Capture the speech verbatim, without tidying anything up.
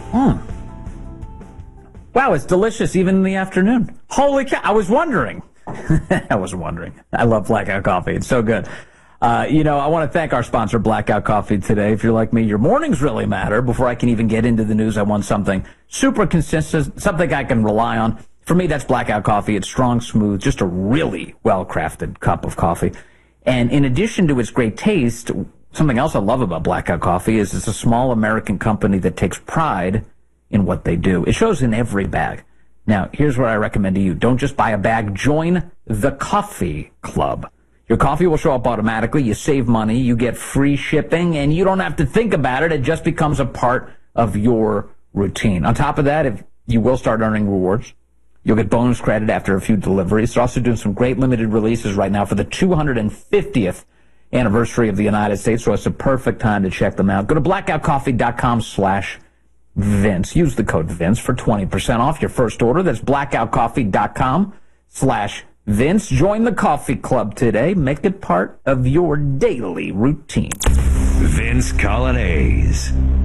Mm. Wow, it's delicious even in the afternoon. Holy cow, I was wondering. I was wondering. I love Blackout Coffee. It's so good. Uh, you know, I want to thank our sponsor, Blackout Coffee, today. If you're like me, your mornings really matter. Before I can even get into the news, I want something super consistent, something I can rely on. For me, that's Blackout Coffee. It's strong, smooth, just a really well-crafted cup of coffee. And in addition to its great taste, something else I love about Blackout Coffee is it's a small American company that takes pride in what they do. It shows in every bag. Now, here's what I recommend to you. Don't just buy a bag. Join the Coffee Club. Your coffee will show up automatically. You save money. You get free shipping, and you don't have to think about it. It just becomes a part of your routine. On top of that, if you will start earning rewards, you'll get bonus credit after a few deliveries. They're also doing some great limited releases right now for the two hundred fiftieth anniversary of the United States, so it's a perfect time to check them out. Go to blackoutcoffee.com slash Vince. Use the code Vince for twenty percent off your first order. That's blackoutcoffee.com slash Vince. Join the coffee club today. Make it part of your daily routine. Vince Coglianese.